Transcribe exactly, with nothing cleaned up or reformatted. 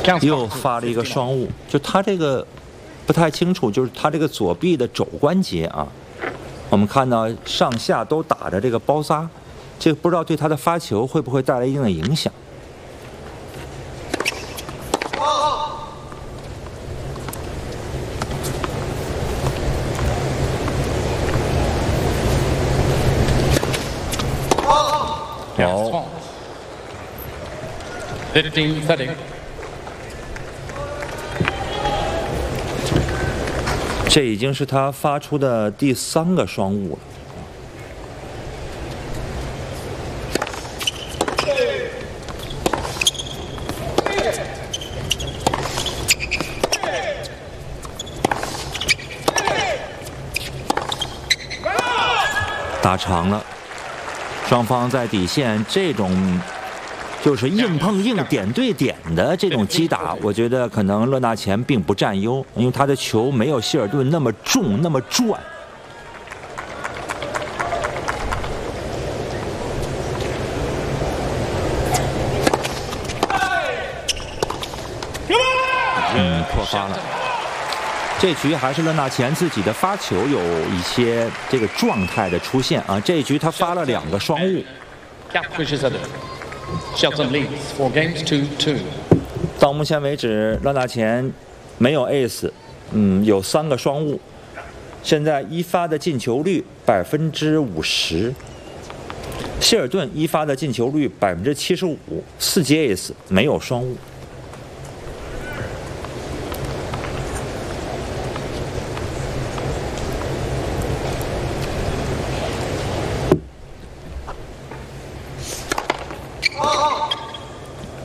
又发了一个双误，就他这个不太清楚，就是他这个左臂的肘关节啊，我们看到上下都打着这个包扎，这个不知道对他的发球会不会带来一定的影响。 哦 ，fifteen thirty。 这已经是他发出的第三个双误了。打长了，双方在底线这种就是硬碰硬、点对点的这种击打，我觉得可能勒纳前并不占优，因为他的球没有希尔顿那么重、那么转。嗯，破发了。这局还是勒纳前自己的发球有一些这个状态的出现啊，这一局他发了两个双误。 Shelton leads four games to two。 到目前为止，勒纳前没有 ace， 嗯，有三个双误。现在一发的进球率百分之五十，希尔顿一发的进球率百分之七十五，四节 ace 没有双误。